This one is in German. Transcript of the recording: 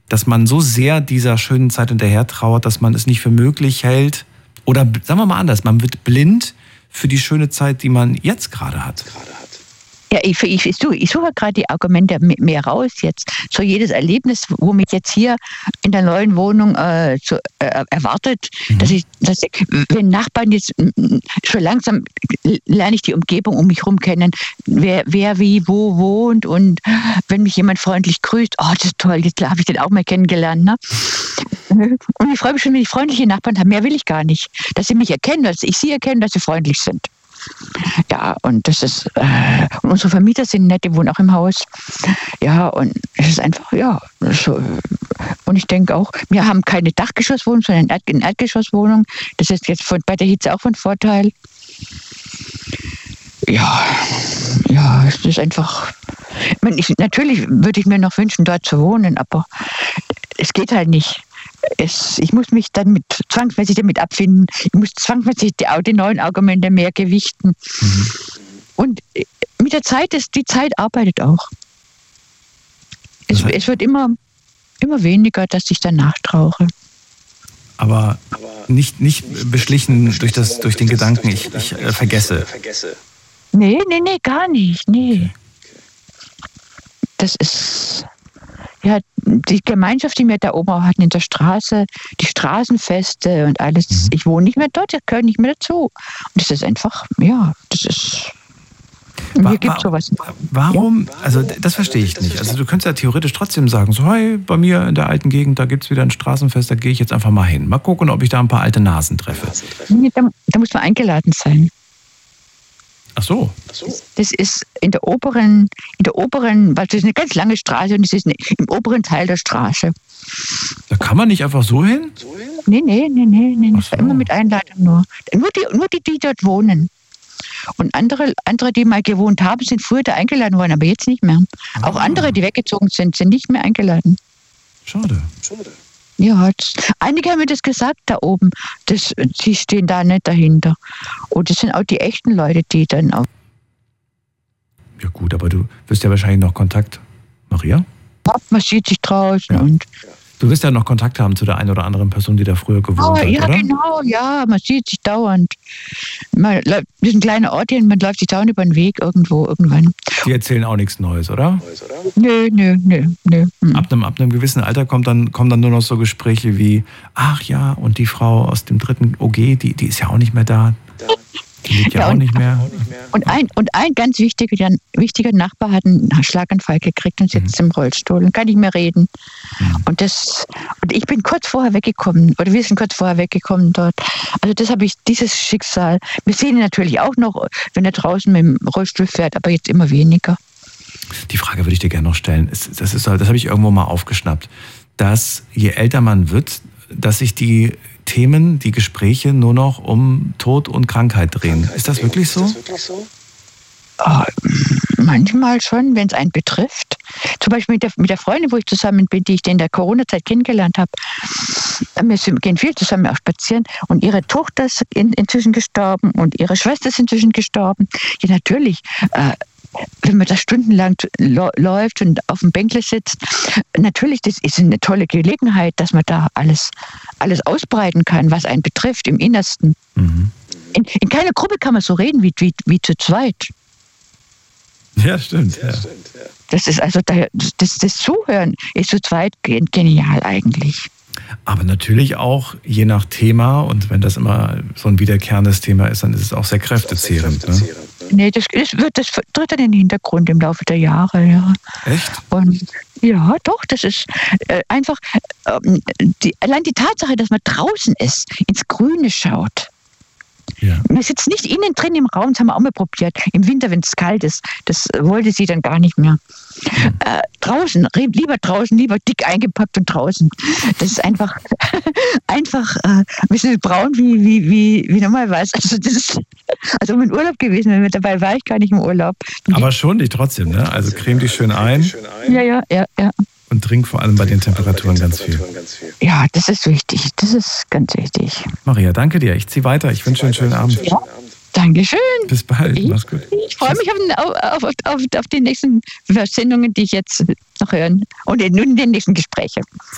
dass man so sehr dieser schönen Zeit hinterher trauert, dass man es nicht für möglich hält. Oder sagen wir mal anders, man wird blind für die schöne Zeit, die man jetzt gerade hat. Ja, ich suche gerade die Argumente mehr raus jetzt. So jedes Erlebnis, wo mich jetzt hier in der neuen Wohnung erwartet, dass ich, wenn Nachbarn jetzt schon langsam lerne ich die Umgebung um mich herum kennen, wer wie wo wohnt, und wenn mich jemand freundlich grüßt, oh, das ist toll, jetzt habe ich den auch mal kennengelernt. Ne? Und ich freue mich schon, wenn ich freundliche Nachbarn habe. Mehr will ich gar nicht. Dass sie mich erkennen, dass ich sie erkenne, dass sie freundlich sind. Ja, und das ist, und unsere Vermieter sind nett, die wohnen auch im Haus. Ja, und es ist einfach, ja, so. Und ich denke auch, wir haben keine Dachgeschosswohnung, sondern eine Erdgeschosswohnung. Das ist jetzt bei der Hitze auch von Vorteil. Ja, es ist einfach, natürlich würde ich mir noch wünschen, dort zu wohnen, aber es geht halt nicht. Ich muss mich dann zwangsmäßig damit abfinden. Ich muss zwangsmäßig die neuen Argumente mehr gewichten. Und mit der Zeit, die Zeit arbeitet auch. Es wird immer weniger, dass ich danach trauere. Aber nicht beschlichen durch den Gedanken, ich vergesse. Nee, gar nicht. Nee. Das ist... Ja, die Gemeinschaft, die wir da oben auch hatten in der Straße, die Straßenfeste und alles, ich wohne nicht mehr dort, ich gehöre nicht mehr dazu. Und das ist einfach, ja, das ist... Mir gibt sowas. Warum? Ja? Also das verstehe ich nicht. Also du könntest ja theoretisch trotzdem sagen, so hey, bei mir in der alten Gegend, da gibt es wieder ein Straßenfest, da gehe ich jetzt einfach mal hin. Mal gucken, ob ich da ein paar alte Nasen treffe. Nee, da muss man eingeladen sein. Ach so. Das ist in der oberen, weil das ist eine ganz lange Straße und es ist im oberen Teil der Straße. Da kann man nicht einfach so hin? Nee. Das war immer mit Einladung nur. Nur die dort wohnen. Und andere, die mal gewohnt haben, sind früher da eingeladen worden, aber jetzt nicht mehr. Auch andere, die weggezogen sind nicht mehr eingeladen. Schade. Ja, einige haben mir das gesagt da oben. Sie stehen da nicht dahinter. Und das sind auch die echten Leute, die dann auch... Ja gut, aber du wirst ja wahrscheinlich noch Kontakt, Maria? Ja, man sieht sich draußen und... Du wirst ja noch Kontakt haben zu der einen oder anderen Person, die da früher gewohnt hat, ja, oder? Genau, ja, man sieht sich dauernd. Das ist ein kleiner Ort hier und man läuft sich dauernd über den Weg irgendwann. Die erzählen auch nichts Neues, oder? Nö. Ab einem gewissen Alter kommen dann nur noch so Gespräche wie, ach ja, und die Frau aus dem 3. OG, die ist ja auch nicht mehr da. Die lebt ja auch nicht mehr. Und ein ganz wichtiger Nachbar hat einen Schlaganfall gekriegt und sitzt im Rollstuhl und kann nicht mehr reden. Und ich bin kurz vorher weggekommen, oder wir sind kurz vorher weggekommen dort. Also dieses Schicksal. Wir sehen ihn natürlich auch noch, wenn er draußen mit dem Rollstuhl fährt, aber jetzt immer weniger. Die Frage würde ich dir gerne noch stellen. Das habe ich irgendwo mal aufgeschnappt, dass je älter man wird, dass sich die Themen, die Gespräche nur noch um Tod und Krankheit drehen. Ist das wirklich so? Oh, manchmal schon, wenn es einen betrifft. Zum Beispiel mit der Freundin, wo ich zusammen bin, die ich in der Corona-Zeit kennengelernt habe. Wir gehen viel zusammen auch spazieren und ihre Tochter ist inzwischen gestorben und ihre Schwester ist inzwischen gestorben. Ja, natürlich. Wenn man da stundenlang läuft und auf dem Bänkle sitzt, natürlich, das ist eine tolle Gelegenheit, dass man da alles ausbreiten kann, was einen betrifft, im Innersten. In keiner Gruppe kann man so reden wie zu zweit. Ja, stimmt. Ja. Das ist also das Zuhören ist zu zweit genial eigentlich. Aber natürlich auch je nach Thema, und wenn das immer so ein wiederkehrendes Thema ist, dann ist es auch sehr kräftezehrend. Ne? Nee, das tritt dann in den Hintergrund im Laufe der Jahre, ja. Echt? Und ja, doch, das ist einfach allein die Tatsache, dass man draußen ist, ins Grüne schaut. Ja. Man sitzt nicht innen drin im Raum, das haben wir auch mal probiert. Im Winter, wenn es kalt ist, das wollte sie dann gar nicht mehr. Draußen, lieber dick eingepackt und draußen. Das ist einfach ein bisschen braun wie normalerweise. Also um in Urlaub gewesen, wenn wir dabei war ich gar nicht im Urlaub. Aber schon nicht trotzdem, ne? Also creme dich schön ein. Ja. Und trink vor allem bei den Temperaturen ganz viel. Ja, das ist wichtig. Das ist ganz wichtig. Maria, danke dir. Ich ziehe weiter. Ich wünsche einen schönen Abend. Ja, Dankeschön. Bis bald. Mach's gut. Ich freue mich auf die nächsten Sendungen, die ich jetzt noch hören. Und in den nächsten Gesprächen.